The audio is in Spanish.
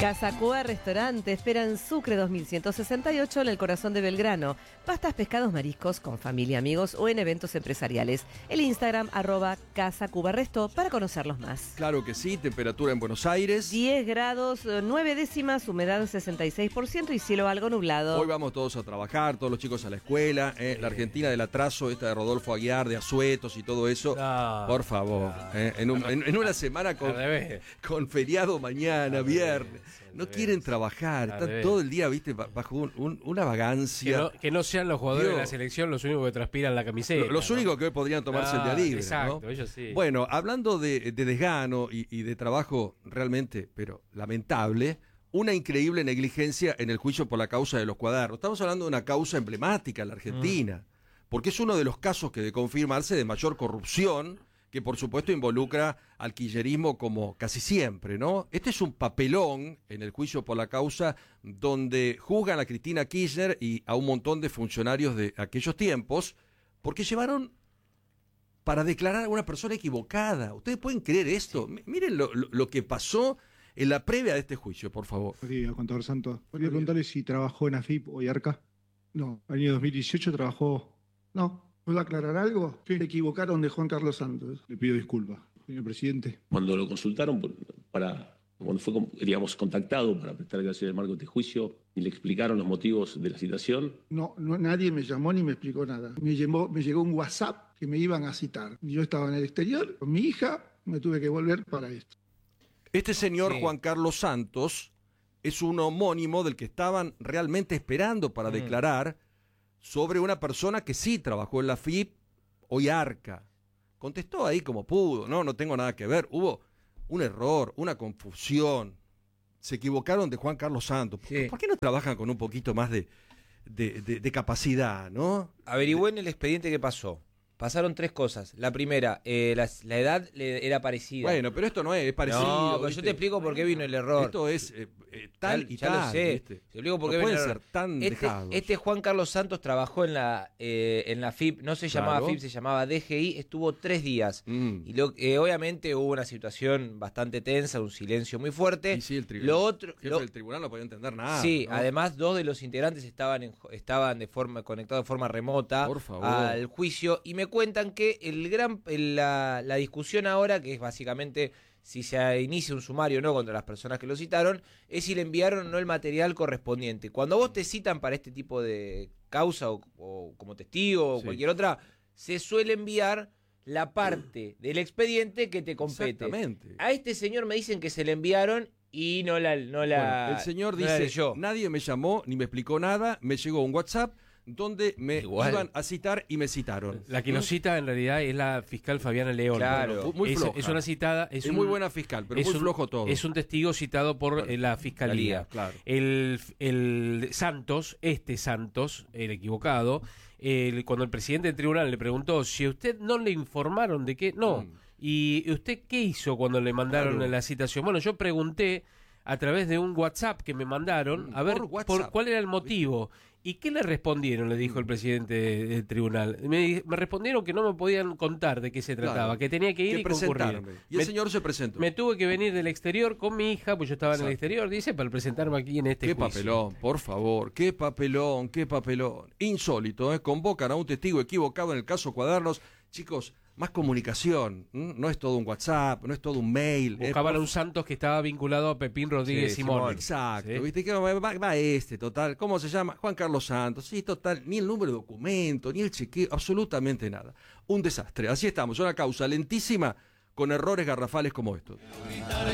Casa Cuba Restaurante espera en Sucre 2168 en el corazón de Belgrano. Pastas, pescados, mariscos con familia, amigos o en eventos empresariales. El Instagram @Casa Cuba Resto para conocerlos más. Claro que sí, temperatura en Buenos Aires. 10 grados, 9 décimas, humedad 66% y cielo algo nublado. Hoy vamos todos a trabajar, todos los chicos a la escuela. La Argentina del atraso, esta de Rodolfo Aguiar, de Asuetos y todo eso. No, por favor. No. En una semana con feriado mañana, viernes. No quieren trabajar, están todo el día, viste, bajo una vagancia. Que no sean los jugadores de la selección los únicos que transpiran la camiseta. Los únicos que hoy podrían tomarse el día libre. Exacto, ¿no? ellos sí. Bueno, hablando de desgano y de trabajo realmente, pero lamentable, una increíble negligencia en el juicio por la causa de los cuadernos. Estamos hablando de una causa emblemática en la Argentina, porque es uno de los casos que, de confirmarse, de mayor corrupción, que por supuesto involucra al kirchnerismo como casi siempre, ¿no? Este es un papelón en el juicio por la causa donde juzgan a Cristina Kirchner y a un montón de funcionarios de aquellos tiempos porque llevaron para declarar a una persona equivocada. ¿Ustedes pueden creer esto? Sí. Miren lo que pasó en la previa de este juicio, por favor. Sí, contador Santos. Quería preguntarle si trabajó en AFIP o IARCA. No, el año 2018 trabajó... No. ¿Puedo aclarar algo? Sí. Se equivocaron de Juan Carlos Santos. Le pido disculpas, señor presidente. Cuando lo consultaron cuando fue, digamos, contactado para prestar declaración del marco de este juicio y le explicaron los motivos de la citación. No, nadie me llamó ni me explicó nada. Me llegó un WhatsApp que me iban a citar. Yo estaba en el exterior con mi hija, me tuve que volver para esto. Este señor Juan Carlos Santos es un homónimo del que estaban realmente esperando para declarar sobre una persona que sí trabajó en la AFIP o IARCA. Contestó ahí como pudo, no tengo nada que ver. Hubo un error, una confusión. Se equivocaron de Juan Carlos Santos. Sí. ¿Por qué no trabajan con un poquito más de capacidad, no? Averigüé en el expediente qué pasó. Pasaron 3 cosas. La primera, la edad era parecida. Bueno, pero esto no es parecido. No, pero yo te explico por qué vino el error. Esto es tal y tal. Ya lo sé. ¿viste? Te explico por no qué vino el pueden error. ser tan dejados. Este Juan Carlos Santos trabajó en la FIP, no se llamaba FIP, se llamaba DGI, estuvo 3 días. Y obviamente hubo una situación bastante tensa, un silencio muy fuerte. Y sí, el tribunal. El tribunal no podía entender nada. Sí, ¿no? Además 2 de los integrantes estaban conectados de forma remota al juicio y me cuentan que la discusión ahora, que es básicamente si se inicia un sumario o no contra las personas que lo citaron, es si le enviaron o no el material correspondiente. Cuando vos te citan para este tipo de causa o como testigo o cualquier otra, se suele enviar la parte del expediente que te compete. Exactamente. A este señor me dicen que se le enviaron y no la bueno, el señor dice, nadie me llamó ni me explicó nada, me llegó un WhatsApp donde me iban a citar y me citaron. La que nos cita en realidad es la fiscal Fabiana León. Claro, muy floja. Es una citada. Es muy buena fiscal, pero muy flojo todo. Es un testigo citado por la fiscalía. Claro. El Santos, el equivocado, cuando el presidente del tribunal le preguntó si a usted no le informaron de qué, ¿y usted qué hizo cuando le mandaron la citación? Bueno, yo pregunté a través de un WhatsApp que me mandaron, a ver por cuál era el motivo. ¿Y qué le respondieron? Le dijo el presidente del tribunal. Me respondieron que no me podían contar de qué se trataba, que tenía que ir y concurrir. Y el señor se presentó. Me tuve que venir del exterior con mi hija, pues yo estaba en el exterior, dice, para presentarme aquí en este juicio. Qué papelón, por favor, qué papelón. Insólito, convocan a un testigo equivocado en el caso Cuadernos. Chicos, más comunicación, no es todo un WhatsApp, no es todo un mail. Buscaban a un Santos que estaba vinculado a Pepín Rodríguez Simón. Exacto, ¿sí? ¿Viste? Que va total, ¿cómo se llama? Juan Carlos Santos, sí, total, ni el número de documento, ni el chequeo, absolutamente nada. Un desastre, así estamos, una causa lentísima con errores garrafales como estos.